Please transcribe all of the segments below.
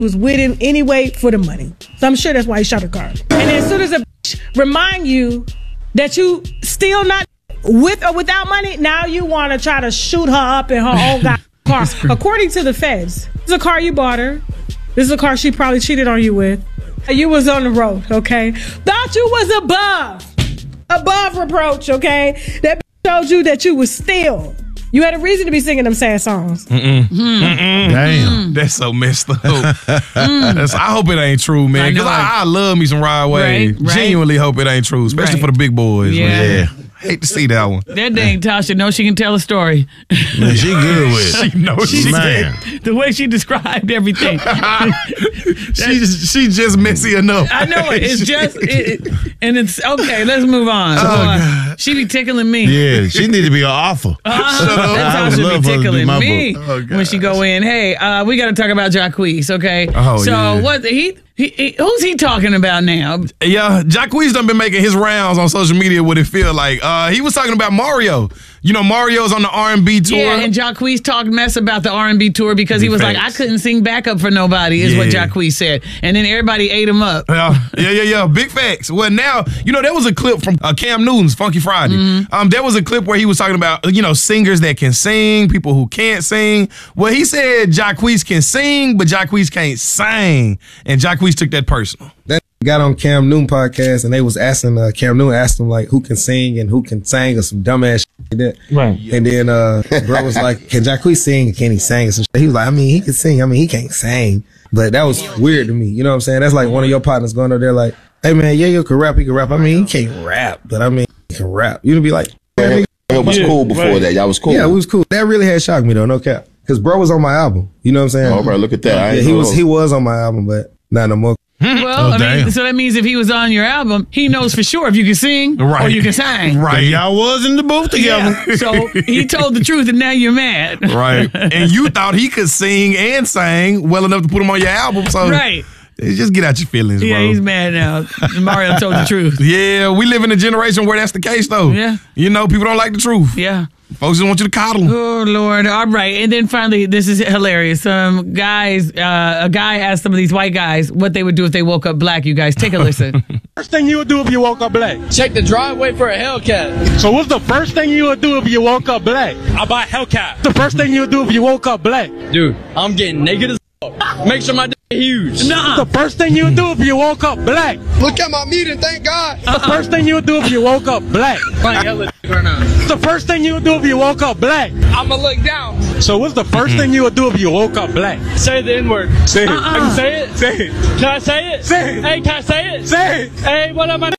was with him anyway for the money. So I'm sure that's why he shot her car. And then as soon as a remind you that you still not with or without money, now you want to try to shoot her up in her own car. According to the feds, this is a car you bought her. This is a car she probably cheated on you with. You was on the road, okay? Thought you was above reproach, okay? That showed you that you was still. You had a reason to be singing them sad songs. Damn. That's so messed up. I hope it ain't true, man. Because I love me some Rod Wave. Right. Genuinely hope it ain't true, especially for the big boys. Yeah. Hate to see that one. That dang Tasha knows she can tell a story. Man, she good with it. She knows she man. The way she described everything. She's just messy enough. I know it. It's just, and it's, okay, let's move on. God. She be tickling me. Yeah, she need to be an offer. Shut up. That's how she be tickling me when she go in. Hey, we got to talk about Jacquees, okay? What who's he talking about now? Yeah, Jacquees done been making his rounds on social media. What it feel like? He was talking about Mario. You know, Mario's on the R&B tour. Yeah, and Jacquees talked mess about the R&B tour because he was like, I couldn't sing backup for nobody, is what Jacquees said. And then everybody ate him up. Yeah. Big facts. Well, now, you know, there was a clip from Cam Newton's Funky Friday. There was a clip where he was talking about, you know, singers that can sing, people who can't sing. Well, he said Jacquees can sing, but Jacquees can't sing. And Jacquees took that personal. That got on Cam Newton podcast and they was asking, Cam Newton asked him like who can sing and who can sing or some dumbass shit like that. Right. And then bro was like, can Jacquees sing and can he sing? And some shit. He was like, I mean, he can sing. I mean, he can't sing. But that was weird to me. You know what I'm saying? That's like one of your partners going over there like, hey man, you can rap, he can rap. I mean, he can't rap, but I mean, he can rap. You'd be like, it was cool before that. Y'all was cool. Yeah, it was cool. That really had shocked me though, no cap. Cause bro was on my album. You know what I'm saying? Oh, bro, look at that. Yeah, he was on my album, but not no more. Well, I mean, so that means if he was on your album, he knows for sure if you can sing or you can sing. Right. Y'all was in the booth together. Yeah. So he told the truth and now you're mad. Right. And you thought he could sing and sang well enough to put him on your album. So just get out your feelings, bro. Yeah, he's mad now. Mario told the truth. Yeah, we live in a generation where that's the case, though. Yeah. You know, people don't like the truth. Yeah. Folks just want you to coddle them. Oh, Lord. All right. And then finally, this is hilarious. A guy asked some of these white guys what they would do if they woke up black, you guys. Take a listen. First thing you would do if you woke up black? Check the driveway for a Hellcat. So what's the first thing you would do if you woke up black? I buy a Hellcat. The first thing you would do if you woke up black? Dude, I'm getting naked as fuck. Make sure my dick is huge. The first thing you would do if you woke up black? Look at my meat and thank God. The first thing you would do if you woke up black? Like hella right now. The first thing you would do if you woke up black? I'ma look down. So what's the first thing you would do if you woke up black? Say the N-word. Say it. I can say it? Say it. Can I say it? Say it. Hey, can I say it? Say it. Hey, what am I?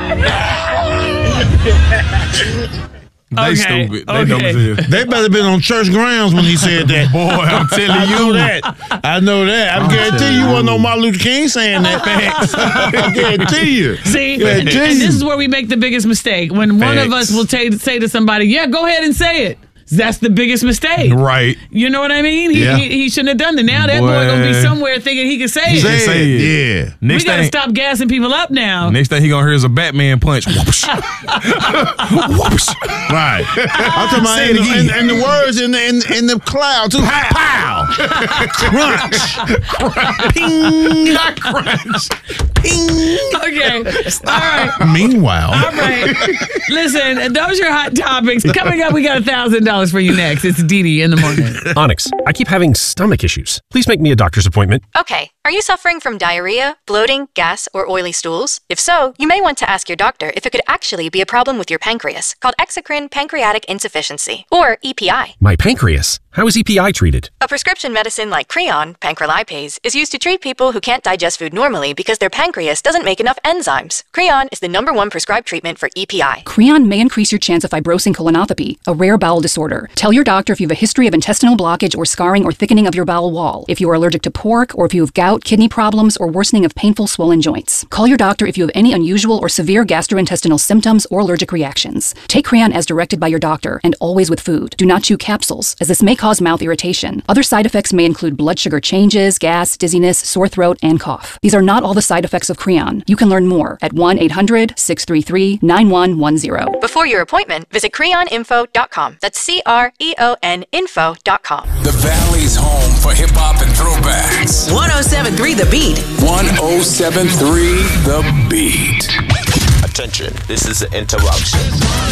They stupid. They dumb as hell. They better been on church grounds when he said that. Boy, I'm telling you. I know that. I guarantee you wasn't on Martin Luther King saying that. I guarantee you. See, and this is where we make the biggest mistake. When one of us will say to somebody, yeah, go ahead and say it. That's the biggest mistake. Right. You know what I mean? He shouldn't have done that. Now that boy going to be somewhere thinking he can say it. Say it. Yeah. We got to stop gassing people up now. Next thing he going to hear is a Batman punch. Whoosh. Whoosh. Right. I'm talking about and the words in the cloud too. Pow. Crunch. Ping. Not crunch. Ping. Okay. All right. Meanwhile. All right. Listen, those are hot topics. Coming up, we got $1,000 for you next. It's Dee in the morning. Onyx, I keep having stomach issues. Please make me a doctor's appointment. Okay. Are you suffering from diarrhea, bloating, gas, or oily stools? If so, you may want to ask your doctor if it could actually be a problem with your pancreas, called exocrine pancreatic insufficiency, or EPI. My pancreas? How is EPI treated? A prescription medicine like Creon, pancrelipase, is used to treat people who can't digest food normally because their pancreas doesn't make enough enzymes. Creon is the #1 prescribed treatment for EPI. Creon may increase your chance of fibrosing colonopathy, a rare bowel disorder. Tell your doctor if you have a history of intestinal blockage or scarring or thickening of your bowel wall, if you are allergic to pork, or if you have gout, kidney problems, or worsening of painful swollen joints. Call your doctor if you have any unusual or severe gastrointestinal symptoms or allergic reactions. Take Creon as directed by your doctor, and always with food. Do not chew capsules, as this may cause mouth irritation. Other side effects may include blood sugar changes, gas, dizziness, sore throat, and cough. These are not all the side effects of Creon. You can learn more at 1-800-633-9110. Before your appointment, visit creoninfo.com. That's CREON info.com. The Valley Philly's home for hip hop and throwbacks. 107.3 The Beat. 107.3 The Beat. Attention, this is an interruption.